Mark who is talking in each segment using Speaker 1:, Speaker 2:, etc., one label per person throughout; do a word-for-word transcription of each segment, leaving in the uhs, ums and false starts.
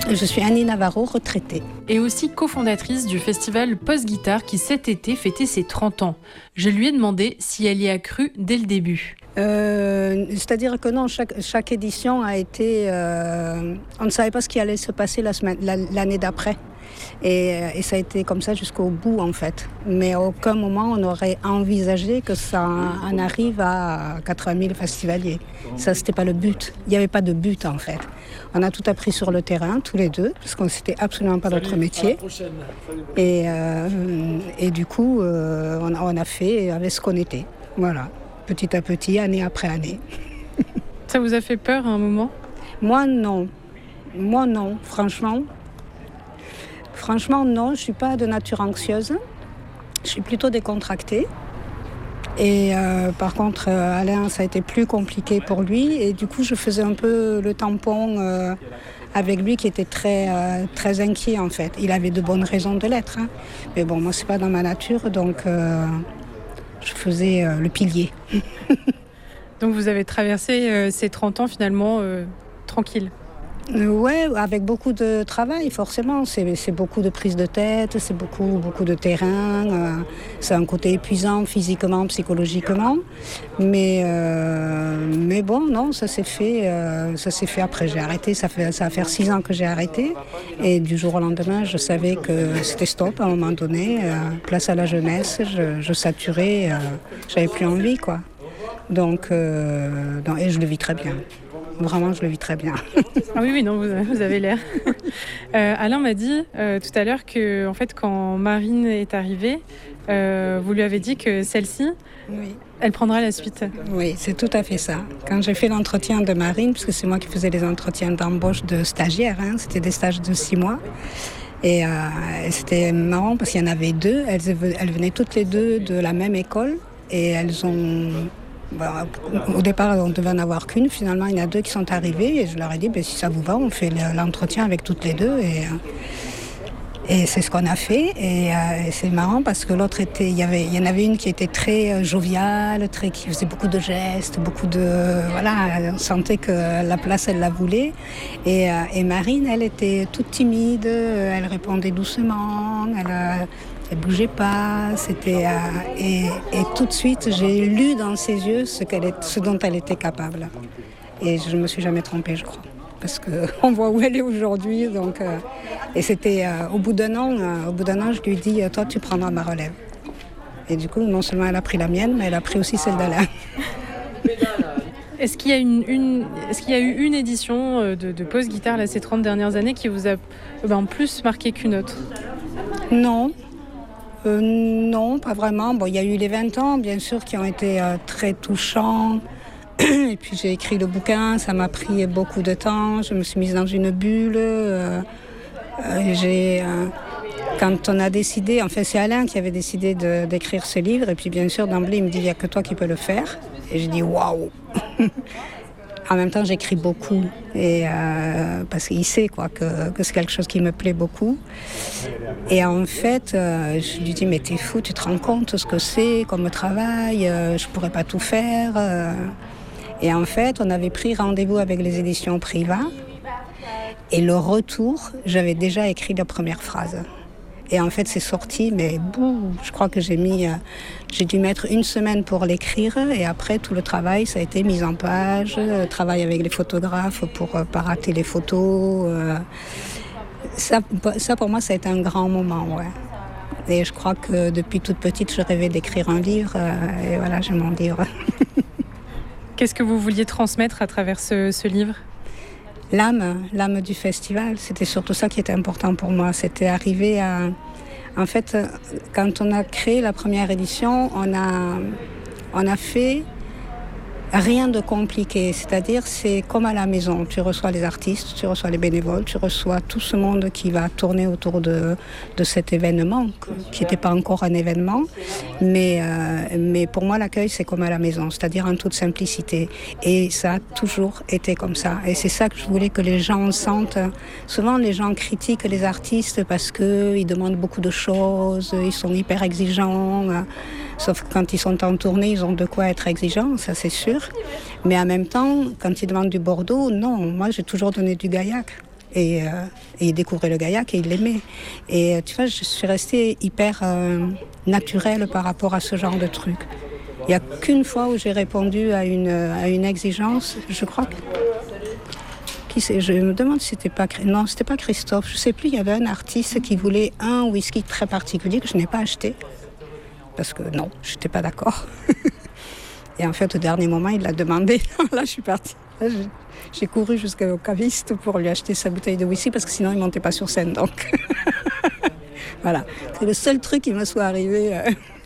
Speaker 1: Je suis Annie Navarro, retraitée.
Speaker 2: Et aussi cofondatrice du festival Post-Guitare qui cet été fêtait ses trente ans. Je lui ai demandé si elle y a cru dès le début.
Speaker 1: Euh, c'est-à-dire que non, chaque, chaque édition a été... Euh, on ne savait pas ce qui allait se passer la semaine, la, l'année d'après. Et, et ça a été comme ça jusqu'au bout, en fait. Mais à aucun moment, on aurait envisagé que ça en arrive à quatre-vingt mille festivaliers. Ça, c'était pas le but. Il n'y avait pas de but, en fait. On a tout appris sur le terrain, tous les deux, parce que c'était absolument pas notre métier. Et, euh, et du coup, euh, on, a, on a fait avec ce qu'on était. Voilà, petit à petit, année après année.
Speaker 2: Ça vous a fait peur à un moment ?
Speaker 1: Moi, non. Moi, non, franchement. Franchement, non, je ne suis pas de nature anxieuse. Je suis plutôt décontractée. Et euh, par contre, euh, Alain, ça a été plus compliqué pour lui. Et du coup, je faisais un peu le tampon euh, avec lui qui était très, euh, très inquiet, en fait. Il avait de bonnes raisons de l'être. Hein. Mais bon, moi, ce n'est pas dans ma nature, donc euh, je faisais euh, le pilier.
Speaker 2: Donc vous avez traversé euh, ces trente ans, finalement, euh, tranquille ?
Speaker 1: Oui, avec beaucoup de travail, forcément. C'est, c'est beaucoup de prise de tête, c'est beaucoup, beaucoup de terrain. Euh, c'est un côté épuisant physiquement, psychologiquement. Mais, euh, mais bon, non, ça s'est fait, euh, ça s'est fait après. J'ai arrêté, ça, fait, ça va faire six ans que j'ai arrêté. Et du jour au lendemain, je savais que c'était stop à un moment donné. Euh, place à la jeunesse, je, je saturais, euh, j'avais plus envie, quoi. Donc, euh, donc, et je le vis très bien. Vraiment, je le vis très bien.
Speaker 2: Ah oui, oui, non, vous, vous avez l'air. euh, Alain m'a dit euh, tout à l'heure que, en fait, quand Marine est arrivée, euh, vous lui avez dit que celle-ci, oui. Elle prendra la suite.
Speaker 1: Oui, c'est tout à fait ça. Quand j'ai fait l'entretien de Marine, parce que c'est moi qui faisais les entretiens d'embauche de stagiaires, hein, c'était des stages de six mois. Et, euh, et c'était marrant parce qu'il y en avait deux. Elles, elles venaient toutes les deux de la même école et elles ont... Bah, au départ, on ne devait en avoir qu'une. Finalement, il y en a deux qui sont arrivées et je leur ai dit, bah, si ça vous va, on fait l'entretien avec toutes les deux. Et, et c'est ce qu'on a fait. Et, euh, et c'est marrant parce que l'autre était, il y avait, il y en avait une qui était très euh, joviale, très, qui faisait beaucoup de gestes, beaucoup de, voilà, on sentait que la place, elle la voulait. Et, euh, et Marine, elle était toute timide, elle répondait doucement, elle a, Elle bougeait pas, c'était euh, et, et tout de suite j'ai lu dans ses yeux ce, qu'elle est, ce dont elle était capable. Et je ne me suis jamais trompée, je crois, parce que on voit où elle est aujourd'hui. Donc, euh, et c'était euh, au bout d'un an, euh, au bout d'un an, je lui ai dit, toi, tu prendras ma relève. Et du coup, non seulement elle a pris la mienne, mais elle a pris aussi celle d'Alain.
Speaker 2: Est-ce qu'il y a, une, une, est-ce qu'il y a eu une édition de, de Post-Guitare là, ces trente dernières années qui vous a ben, plus marqué qu'une autre ?
Speaker 1: Non. Euh, non, pas vraiment. Bon, il y a eu les vingt ans, bien sûr, qui ont été euh, très touchants. Et puis j'ai écrit le bouquin, ça m'a pris beaucoup de temps. Je me suis mise dans une bulle. Euh, euh, j'ai, euh, quand on a décidé, en fait c'est Alain qui avait décidé de, d'écrire ce livre. Et puis bien sûr, d'emblée, il me dit, il n'y a que toi qui peux le faire. Et j'ai dit, waouh. En même temps, j'écris beaucoup, et euh, parce qu'il sait quoi, que, que c'est quelque chose qui me plaît beaucoup. Et en fait, euh, je lui dis, mais t'es fou, tu te rends compte ce que c'est comme travail, euh, je pourrais pas tout faire. Euh. Et en fait, on avait pris rendez-vous avec les éditions Priva, et le retour, j'avais déjà écrit la première phrase. Et en fait, c'est sorti, mais bouh, je crois que j'ai mis, euh, j'ai dû mettre une semaine pour l'écrire. Et après, tout le travail, ça a été mise en page, euh, travail avec les photographes pour euh, pas rater les photos. Euh, ça, ça, pour moi, ça a été un grand moment, ouais. Et je crois que depuis toute petite, je rêvais d'écrire un livre. Euh, et voilà, j'ai mon livre.
Speaker 2: Qu'est-ce que vous vouliez transmettre à travers ce, ce livre ?
Speaker 1: L'âme, l'âme du festival, c'était surtout ça qui était important pour moi. C'était arriver à... En fait, quand on a créé la première édition, on a, on a fait rien de compliqué. C'est-à-dire, c'est comme à la maison. Tu reçois les artistes, tu reçois les bénévoles, tu reçois tout ce monde qui va tourner autour de, de cet événement, qui n'était pas encore un événement. Mais, euh, mais pour moi, l'accueil, c'est comme à la maison, c'est-à-dire en toute simplicité. Et ça a toujours été comme ça. Et c'est ça que je voulais que les gens sentent. Souvent, les gens critiquent les artistes parce qu'ils demandent beaucoup de choses, ils sont hyper exigeants. Sauf que quand ils sont en tournée, ils ont de quoi être exigeants, ça c'est sûr. Mais en même temps, quand ils demandent du Bordeaux, non, moi j'ai toujours donné du Gaillac. Et, euh, et il découvrait le gaillac et il l'aimait. Et tu vois, je suis restée hyper euh, naturelle par rapport à ce genre de truc. Il n'y a qu'une fois où j'ai répondu à une, à une exigence, je crois que... Qui c'est ? Je me demande si c'était pas... Non, c'était pas Christophe, je ne sais plus, il y avait un artiste qui voulait un whisky très particulier que je n'ai pas acheté. Parce que non, je n'étais pas d'accord. Et en fait, au dernier moment, il l'a demandé. Là, je suis partie. Là, je... J'ai couru jusqu'au caviste pour lui acheter sa bouteille de whisky parce que sinon, il ne montait pas sur scène. Donc, voilà. C'est le seul truc qui me soit arrivé...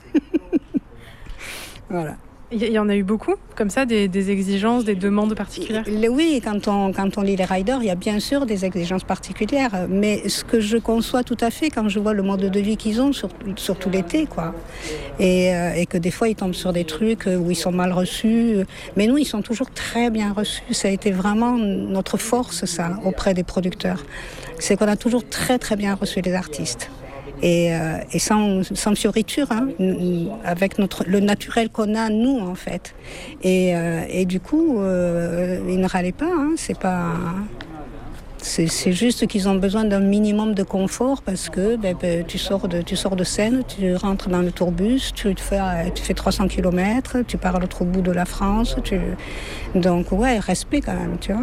Speaker 1: Voilà.
Speaker 2: Il y en a eu beaucoup, comme ça, des, des exigences, des demandes particulières ?
Speaker 1: Oui, quand on, quand on lit les riders, il y a bien sûr des exigences particulières. Mais ce que je conçois tout à fait quand je vois le mode de vie qu'ils ont, sur, surtout l'été, quoi. Et, euh, et que des fois, ils tombent sur des trucs où ils sont mal reçus. Mais nous, ils sont toujours très bien reçus. Ça a été vraiment notre force, ça, auprès des producteurs. C'est qu'on a toujours très, très bien reçu les artistes. Et, euh, et sans, sans fioriture, hein, avec notre, le naturel qu'on a, nous, en fait. Et, euh, et du coup, euh, ils ne râlaient pas, hein, c'est pas... C'est, c'est juste qu'ils ont besoin d'un minimum de confort parce que ben, ben, tu, sors de, tu sors de scène, tu rentres dans le tourbus, tu, te fais, tu fais trois cents kilomètres, tu pars à l'autre bout de la France. Tu... Donc, ouais, respect quand même, tu vois.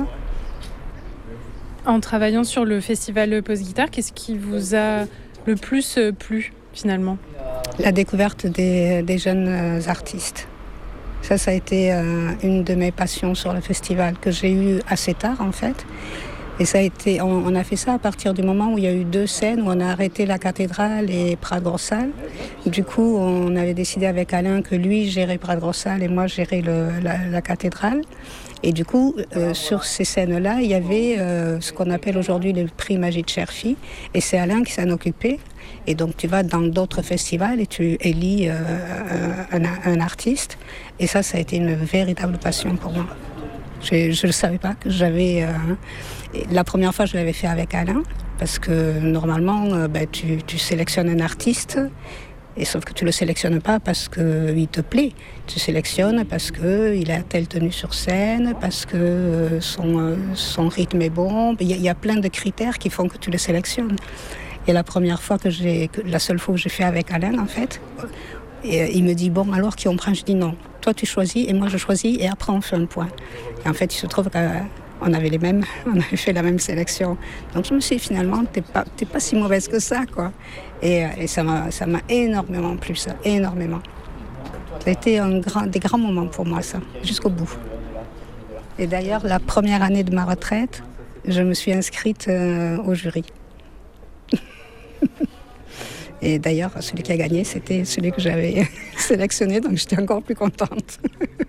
Speaker 2: En travaillant sur le festival Pause Guitare, qu'est-ce qui vous a le plus plu, finalement ?
Speaker 1: La découverte des, des jeunes artistes. Ça, ça a été euh, une de mes passions sur le festival, que j'ai eu assez tard, en fait. Et ça a été, on, on a fait ça à partir du moment où il y a eu deux scènes, où on a arrêté la cathédrale et Prades-Grossal. Du coup, on avait décidé avec Alain que lui gérait Prades-Grossal et moi gérais le, la, la cathédrale. Et du coup, euh, sur ces scènes-là, il y avait euh, ce qu'on appelle aujourd'hui le prix Magid Cherfi. Et c'est Alain qui s'en occupait. Et donc, tu vas dans d'autres festivals et tu élis euh, un, un artiste. Et ça, ça a été une véritable passion pour moi. Je ne le savais pas que j'avais... Euh, la première fois, je l'avais fait avec Alain. Parce que normalement, euh, ben, tu, tu sélectionnes un artiste... Et sauf que tu ne le sélectionnes pas parce qu'il te plaît. Tu sélectionnes parce qu'il a telle tenue sur scène, parce que son, son rythme est bon. Il y, a, il y a plein de critères qui font que tu le sélectionnes. Et la première fois que j'ai... La seule fois que j'ai fait avec Alain, en fait, et il me dit, bon, alors qui on prend ? Je dis non. Toi, tu choisis et moi, je choisis et après, on fait un point. Et en fait, il se trouve qu'on avait les mêmes... On avait fait la même sélection. Donc, je me suis dit, finalement, t'es pas, t'es pas si mauvaise que ça, quoi. Et, et ça, m'a, ça m'a énormément plu, ça, énormément. Ça a été un grand, des grands moments pour moi, ça, jusqu'au bout. Et d'ailleurs, la première année de ma retraite, je me suis inscrite euh, au jury. Et d'ailleurs, celui qui a gagné, c'était celui que j'avais sélectionné, donc j'étais encore plus contente.